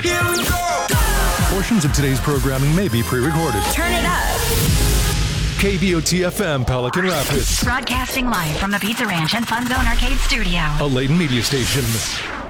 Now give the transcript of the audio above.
Here we go! Portions of today's programming may be pre-recorded. Turn it up. KBOT-FM Pelican Rapids. Broadcasting live from the Pizza Ranch and Fun Zone Arcade Studio. A Layton media station.